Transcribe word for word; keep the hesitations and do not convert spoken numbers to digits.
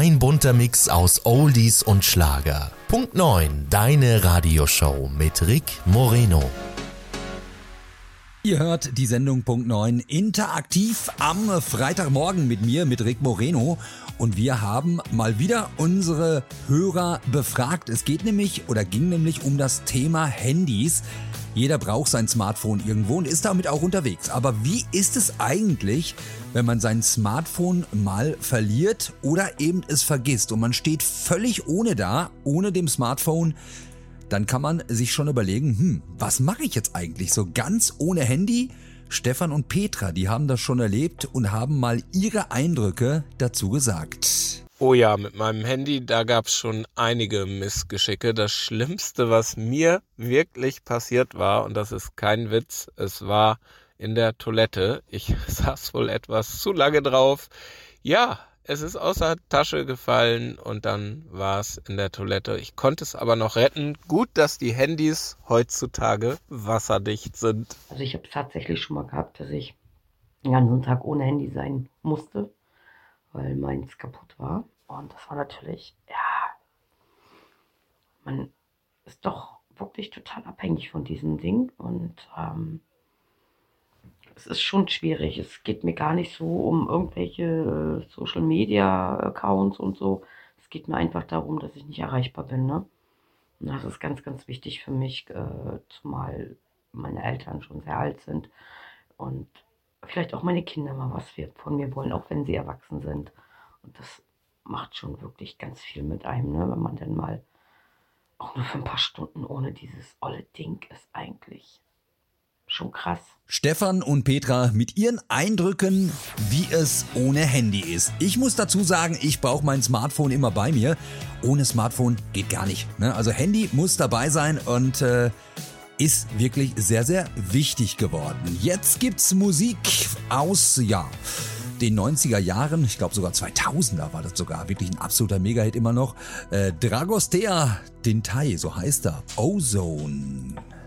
Ein bunter Mix aus Oldies und Schlager. Punkt neun, deine Radioshow mit Rick Moreno. Ihr hört die Sendung Punkt neun interaktiv am Freitagmorgen mit mir, mit Rick Moreno. Und wir haben mal wieder unsere Hörer befragt. Es geht nämlich oder ging nämlich um das Thema Handys. Jeder braucht sein Smartphone irgendwo und ist damit auch unterwegs. Aber wie ist es eigentlich, wenn man sein Smartphone mal verliert oder eben es vergisst und man steht völlig ohne da, ohne dem Smartphone? Dann kann man sich schon überlegen, hm, was mache ich jetzt eigentlich so ganz ohne Handy? Stefan und Petra, die haben das schon erlebt und haben mal ihre Eindrücke dazu gesagt. Oh ja, mit meinem Handy, da gab's schon einige Missgeschicke. Das Schlimmste, was mir wirklich passiert war, und das ist kein Witz, es war in der Toilette. Ich saß wohl etwas zu lange drauf. Ja, es ist aus der Tasche gefallen und dann war es in der Toilette. Ich konnte es aber noch retten. Gut, dass die Handys heutzutage wasserdicht sind. Also ich habe es tatsächlich schon mal gehabt, dass ich den ganzen Tag ohne Handy sein musste, weil meins kaputt war. Und das war natürlich, ja, man ist doch wirklich total abhängig von diesem Ding. Und ähm, es ist schon schwierig. Es geht mir gar nicht so um irgendwelche Social Media Accounts und so. Es geht mir einfach darum, dass ich nicht erreichbar bin. Ne? Und das ist ganz, ganz wichtig für mich, äh, zumal meine Eltern schon sehr alt sind und vielleicht auch meine Kinder mal was von mir wollen, auch wenn sie erwachsen sind. Und das macht schon wirklich ganz viel mit einem, ne? Wenn man dann mal auch nur für ein paar Stunden ohne dieses olle Ding ist eigentlich schon krass. Stefan und Petra mit ihren Eindrücken, wie es ohne Handy ist. Ich muss dazu sagen, ich brauche mein Smartphone immer bei mir. Ohne Smartphone geht gar nicht. Ne? Also Handy muss dabei sein und äh, ist wirklich sehr, sehr wichtig geworden. Jetzt gibt's Musik aus, ja, den neunziger Jahren, ich glaube sogar zweitausender war das sogar, wirklich ein absoluter Mega-Hit immer noch. Äh, Dragostea Dintai, so heißt er, Ozone.